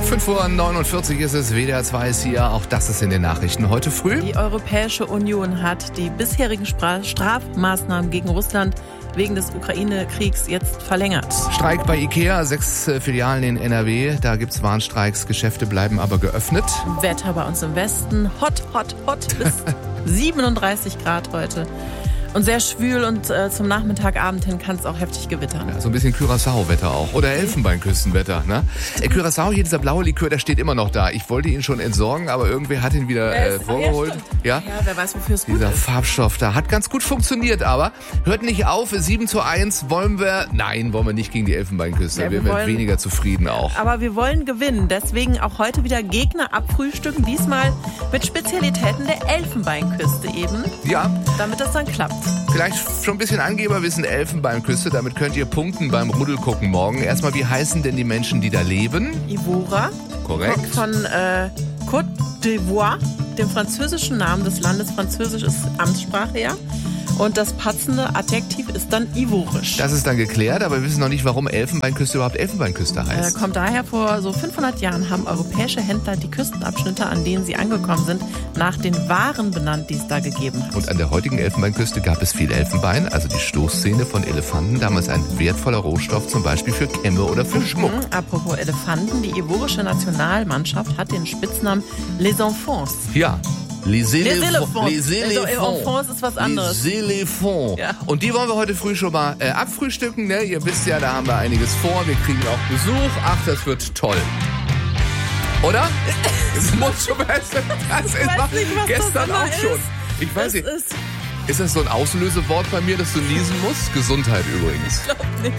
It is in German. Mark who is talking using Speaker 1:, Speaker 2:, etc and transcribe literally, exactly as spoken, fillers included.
Speaker 1: fünf Uhr neunundvierzig ist es, W D R zwei ist hier, auch das ist in den Nachrichten heute früh.
Speaker 2: Die Europäische Union hat die bisherigen Spra- Strafmaßnahmen gegen Russland wegen des Ukraine-Kriegs jetzt verlängert.
Speaker 1: Streik bei Ikea, sechs äh, Filialen in N R W, da gibt's Warnstreiks, Geschäfte bleiben aber geöffnet.
Speaker 2: Wetter bei uns im Westen, hot, hot, hot, bis siebenunddreißig Grad heute. Und sehr schwül und äh, zum Nachmittagabend hin kann es auch heftig gewittern.
Speaker 1: Ja, so ein bisschen Curaçao-Wetter auch. Oder Elfenbeinküstenwetter, ne? Äh, Curaçao, hier dieser blaue Likör, der steht immer noch da. Ich wollte ihn schon entsorgen, aber irgendwer hat ihn wieder äh, vorgeholt.
Speaker 2: Ja,
Speaker 1: ja,
Speaker 2: ja, wer weiß, wofür es gut
Speaker 1: dieser
Speaker 2: ist.
Speaker 1: Farbstoff da hat ganz gut funktioniert, aber hört nicht auf. sieben zu eins wollen wir, nein, wollen wir nicht gegen die Elfenbeinküste.
Speaker 2: Ja,
Speaker 1: wir
Speaker 2: wir
Speaker 1: werden
Speaker 2: wollen-
Speaker 1: weniger zufrieden auch.
Speaker 2: Aber wir wollen gewinnen, deswegen auch heute wieder Gegner abfrühstücken, diesmal mit Spezialitäten der Elfenbeinküste eben,
Speaker 1: Ja,
Speaker 2: damit das dann klappt.
Speaker 1: vielleicht schon ein bisschen Angeberwissen Elfenbeinküste, damit könnt ihr punkten beim Rudelgucken morgen. Erstmal, wie heißen denn die Menschen, die da leben?
Speaker 2: Ivora
Speaker 1: Korrekt.
Speaker 2: kommt von äh, Côte d'Ivoire, dem französischen Namen des Landes. Französisch ist Amtssprache, ja. Und das passende Adjektiv ist dann ivorisch.
Speaker 1: Das ist dann geklärt, aber wir wissen noch nicht, warum Elfenbeinküste überhaupt Elfenbeinküste
Speaker 2: Äh,
Speaker 1: heißt.
Speaker 2: kommt daher, vor so fünfhundert Jahren haben europäische Händler die Küstenabschnitte, an denen sie angekommen sind, nach den Waren benannt, die es da gegeben hat.
Speaker 1: Und an der heutigen Elfenbeinküste gab es viel Elfenbein, also die Stoßzähne von Elefanten, damals ein wertvoller Rohstoff, zum Beispiel für Kämme oder für Schmuck.
Speaker 2: Mhm, apropos Elefanten, die ivorische Nationalmannschaft hat den Spitznamen Les Enfants.
Speaker 1: Ja. Les
Speaker 2: Les
Speaker 1: Elephants.
Speaker 2: Elephants.
Speaker 1: Les
Speaker 2: Les
Speaker 1: Elephants.
Speaker 2: Enfants ist was anderes.
Speaker 1: Les Elephants.
Speaker 2: Ja.
Speaker 1: Und die wollen wir heute früh schon mal äh, abfrühstücken. Ne? Ihr wisst ja, da haben wir einiges vor. Wir kriegen auch Besuch. Ach, das wird toll. Oder? Es muss schon mal. Das ist
Speaker 2: weiß nicht, was
Speaker 1: gestern
Speaker 2: das
Speaker 1: auch
Speaker 2: immer
Speaker 1: schon.
Speaker 2: ist.
Speaker 1: Ich weiß
Speaker 2: Das
Speaker 1: nicht.
Speaker 2: ist,
Speaker 1: Ist das so ein Auslösewort bei mir, dass du niesen musst? Gesundheit übrigens.
Speaker 2: glaub nicht.